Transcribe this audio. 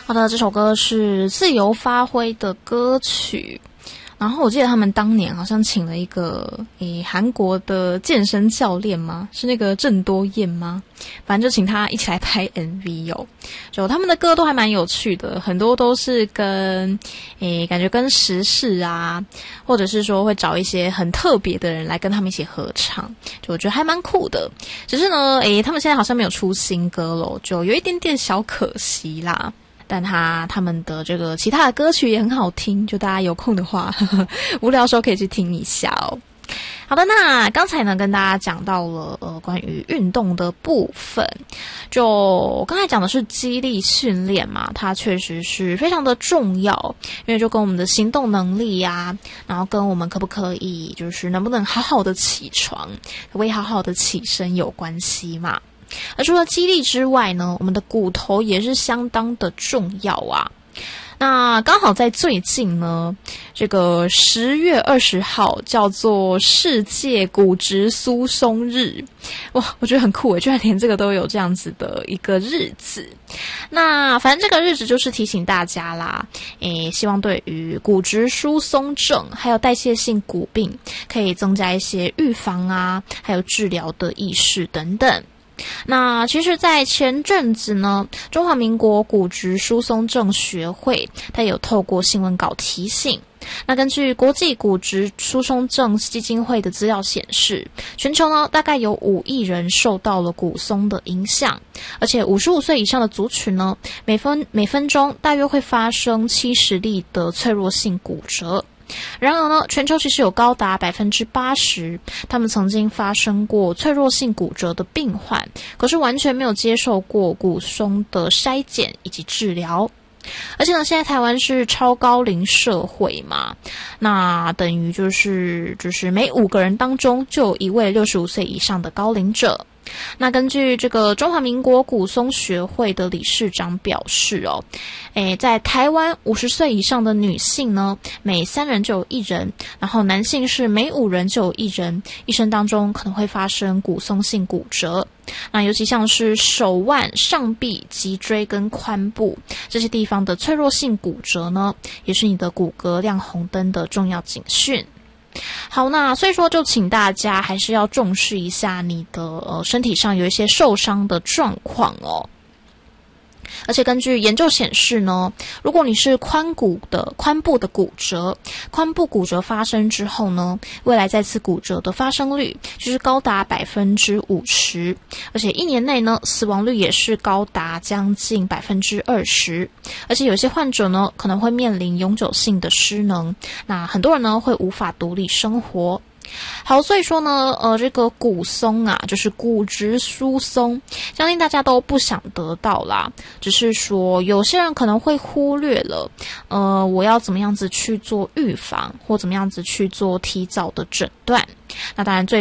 好的，这首歌是自由发挥的歌曲。然后我记得他们当年好像请了一个韩国的健身教练吗？是那个郑多燕吗？反正就请他一起来拍 MV 哦。就他们的歌都还蛮有趣的，很多都是跟感觉跟时事啊，或者是说会找一些很特别的人来跟他们一起合唱，就我觉得还蛮酷的。只是呢，他们现在好像没有出新歌咯，就有一点点小可惜啦。但他们的这个其他的歌曲也很好听，就大家有空的话无聊的时候可以去听一下哦。好的，那刚才呢跟大家讲到了关于运动的部分，就刚才讲的是肌力训练嘛，它确实是非常的重要，因为就跟我们的行动能力啊，然后跟我们可不可以就是能不能好好的起床，可不可以好好的起身有关系嘛。而除了肌力之外呢，我们的骨头也是相当的重要啊。那刚好在最近呢，这个10月20号叫做世界骨质疏松日，哇，我觉得很酷诶，居然连这个都有这样子的一个日子。那反正这个日子就是提醒大家啦，希望对于骨质疏松症还有代谢性骨病可以增加一些预防啊，还有治疗的意识等等。那其实在前阵子呢，中华民国骨质疏松症学会它有透过新闻稿提醒，那根据国际骨质疏松症基金会的资料显示，全球呢大概有5亿人受到了骨松的影响，而且55岁以上的族群呢，每分钟大约会发生70例的脆弱性骨折。然而呢，全球其实有高达 80%， 他们曾经发生过脆弱性骨折的病患，可是完全没有接受过骨松的筛检以及治疗。而且呢，现在台湾是超高龄社会嘛，那等于就是每5个人当中就有1位65岁以上的高龄者。那根据这个中华民国骨松学会的理事长表示哦，在台湾50岁以上的女性呢，每3人就有1人，然后男性是每5人就有1人，一生当中可能会发生骨松性骨折。那尤其像是手腕、上臂、脊椎跟髋部这些地方的脆弱性骨折呢，也是你的骨骼亮红灯的重要警讯。好，那所以说就请大家还是要重视一下你的身体上有一些受伤的状况哦。而且根据研究显示呢，如果你是髋部的骨折，髋部骨折发生之后呢，未来再次骨折的发生率就是高达 50%， 而且1年内呢，死亡率也是高达将近 20%， 而且有些患者呢可能会面临永久性的失能，那很多人呢会无法独立生活。好，所以说呢，这个骨松啊，就是骨质疏松，相信大家都不想得到啦。只是说，有些人可能会忽略了，我要怎么样子去做预防，或怎么样子去做提早的诊断。那当然最